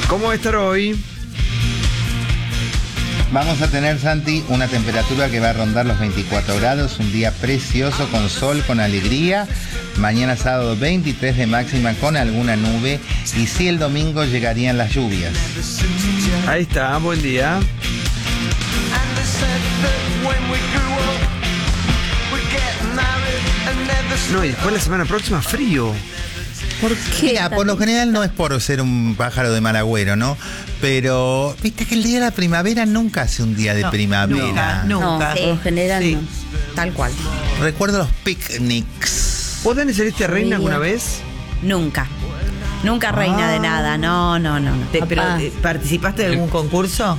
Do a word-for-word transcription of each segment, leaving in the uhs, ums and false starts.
¿Cómo va a estar hoy? Vamos a tener, Santi, una temperatura que va a rondar los veinticuatro grados, un día precioso con sol, con alegría. Mañana sábado veintitrés de máxima con alguna nube y sí, el domingo llegarían las lluvias. Ahí está, buen día. No, y después la semana próxima frío. ¿Por qué? Mira, por lo general no es por ser un pájaro de mal agüero, ¿no? Pero, viste que el día de la primavera nunca hace un día de No, primavera. nunca, nunca. No, por general Sí. no. Tal cual. Recuerdo los picnics. ¿Vos, Dani, saliste reina alguna vez? Nunca. Nunca reina Ah. de nada. No, no, no. no. Te- pero, Papá. eh, ¿participaste de algún concurso?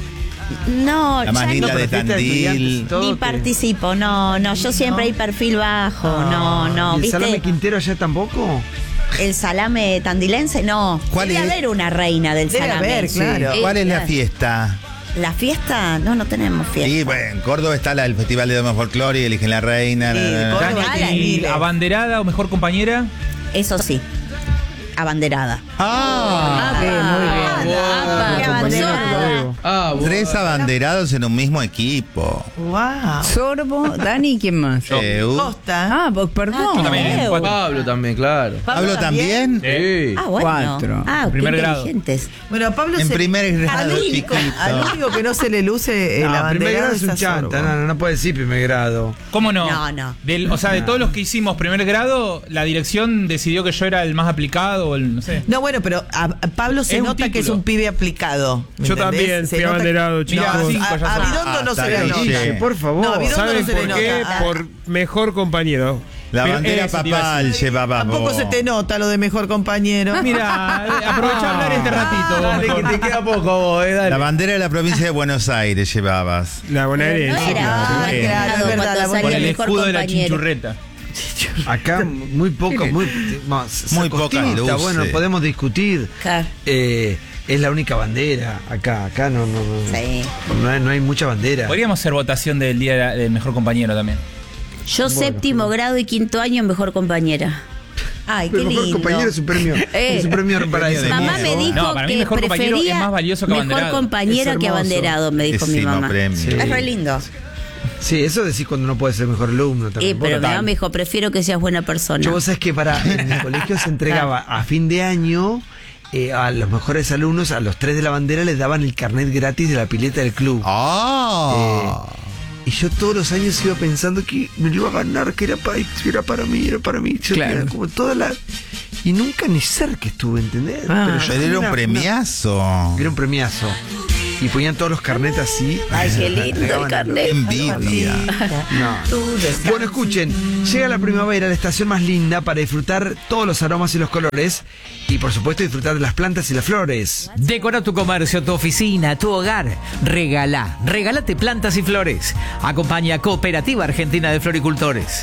No, La más ya linda no, de pero fiesta de estudiantes y Tandil. todo, ni que- participo. No, no. Yo siempre hay perfil bajo. No, no. ¿Y el ¿Viste? salame Quintero allá tampoco? El salame tandilense, no. ¿Cuál Debe es? haber una reina del Debe salame. haber, claro. Sí, ¿Cuál es la claro. fiesta? La fiesta, no, no tenemos fiesta. Sí, bueno, en Córdoba está la, el Festival de Doma Folclore y eligen la reina. Sí, la, la, la. Córdoba Ah, tiene la- miles. ¿Abanderada o mejor compañera? Eso sí. Abanderada. Ah, Sí, muy bien. Apa, Qué abanderada. Ah, vos. tres abanderados en un mismo equipo. Wow. Sorbo, Dani, ¿quién más? Eh, uh, Costa. Ah, pues perdón. Ah, también. creo. Cuatro. Pablo también, claro. ¿Pablo también? Sí. Ah, bueno. Cuatro. Ah, qué Primer grado. inteligentes. Bueno, Pablo En se- primer grado, al único, chiquito. al único que no se le luce el No, primer abanderado grado es un a chanta, Sorbo. no, no, no puede decir primer grado. ¿Cómo no? No, no. Del, o sea, de todos los que hicimos primer grado, la dirección decidió que yo era el más aplicado o el, no sé. No, bueno, pero a, a Pablo se Es un nota que es título. un pibe aplicado. ¿me Yo entendés? también Se fui nota- abanderado, Mirá, chicos. cinco A, ya a son. Bidondo no Hasta se le ahí nota. llegué. Por favor. No, Bidondo ¿Saben no se le por qué? nota. Por mejor compañero. La Pero bandera eso te iba a papal decir. llevaba Tampoco vos. se te nota lo de mejor compañero. Mira, aprovecha a hablar este ratito. vos Dale, mejor. que te queda poco vos, eh, dale. La bandera de la provincia de Buenos Aires llevabas. La No bonaerense. era Ah, claro. claro, eh, es cuando verdad, la salía Con buena- el mejor escudo de la compañero. chinchurreta. Acá muy poco, muy, más, Muy Sacostita, pocas luces. Bueno, podemos discutir. Claro. Eh, es la única bandera acá, acá no, no, no, Sí. no, hay, no hay mucha bandera. Podríamos hacer votación del día del mejor compañero también. Yo séptimo grado y quinto año mejor compañera. Ay, qué Pero mejor lindo. compañero es un premio, Eh. es un premio para eso. Mamá me dijo No, para mí que mejor compañero prefería es más valioso que mejor abanderado. compañera Es que hermoso. abanderado, me dijo mi Pésimo mamá. premio. Sí. Es re lindo. Sí, eso decís cuando no puedes ser mejor alumno Eh, también. pero mi Total. mamá me dijo, prefiero que seas buena persona. Yo, vos sabés que para en el colegio se entregaba a fin de año eh, a los mejores alumnos, a los tres de la bandera les daban el carnet gratis de la pileta del club. Ah. Y yo todos los años iba pensando que me lo iba a ganar, que era para, que era para mí, era para mí. Yo Claro. era como toda la... Y nunca ni cerca estuve, ¿entendés? Ah. Pero yo Pero tenía era un una- premiazo. una- Era un premiazo. Y ponían todos los carnets así. Ay, qué lindo el Pegaban en- carnet. Envidia. No. Bueno, escuchen, llega la primavera, la estación más linda para disfrutar todos los aromas y los colores y por supuesto disfrutar de las plantas y las flores. Decora tu comercio, tu oficina, tu hogar. Regalá. Regálate plantas y flores. Acompaña a Cooperativa Argentina de Floricultores.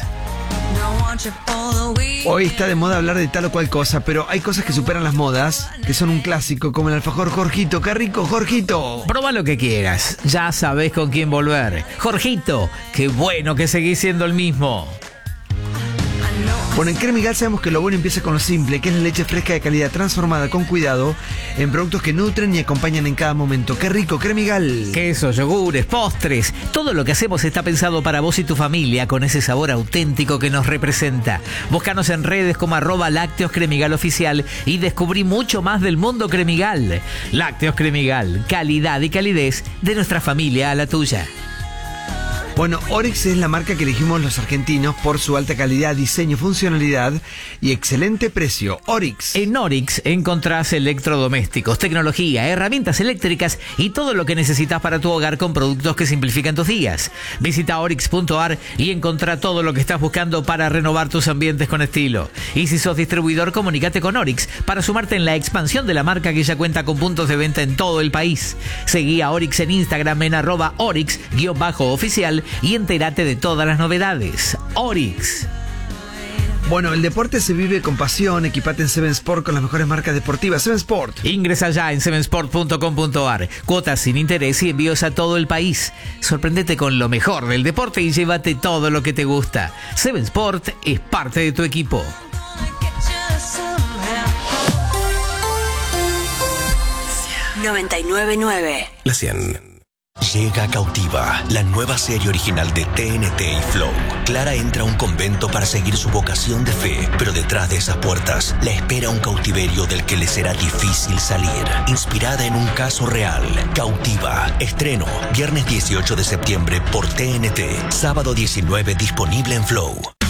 Hoy está de moda hablar de tal o cual cosa, pero hay cosas que superan las modas, que son un clásico, como el alfajor Jorgito. ¡Qué rico, Jorgito! Proba lo que quieras. Ya sabes con quién volver. Jorgito, qué bueno que seguís siendo el mismo. Bueno, en Cremigal sabemos que lo bueno empieza con lo simple, que es la leche fresca de calidad transformada con cuidado en productos que nutren y acompañan en cada momento. ¡Qué rico, Cremigal! Quesos, yogures, postres. Todo lo que hacemos está pensado para vos y tu familia con ese sabor auténtico que nos representa. Búscanos en redes como arroba Lácteos Cremigal Oficial y descubrí mucho más del mundo Cremigal. Lácteos Cremigal, calidad y calidez de nuestra familia a la tuya. Bueno, Oryx es la marca que elegimos los argentinos por su alta calidad, diseño, funcionalidad y excelente precio. Oryx. En Oryx encontrás electrodomésticos, tecnología, herramientas eléctricas y todo lo que necesitas para tu hogar con productos que simplifican tus días. Visita oryx punto a r y encontrá todo lo que estás buscando para renovar tus ambientes con estilo. Y si sos distribuidor, comunícate con Oryx para sumarte en la expansión de la marca que ya cuenta con puntos de venta en todo el país. Seguí a Oryx en Instagram en arroba Oryx-oficial y entérate de todas las novedades. Oryx. Bueno, el deporte se vive con pasión. Equipate en Seven Sport con las mejores marcas deportivas. Seven Sport. Ingresa ya en seven sport punto com punto a r. Cuotas sin interés y envíos a todo el país. Sorprendete con lo mejor del deporte y llévate todo lo que te gusta. Seven Sport es parte de tu equipo. noventa y nueve punto nueve. La cien. Llega Cautiva, la nueva serie original de T N T y Flow. Clara entra a un convento para seguir su vocación de fe, pero detrás de esas puertas la espera un cautiverio del que le será difícil salir. Inspirada en un caso real, Cautiva. Estreno, viernes dieciocho de septiembre por T N T. Sábado diecinueve disponible en Flow.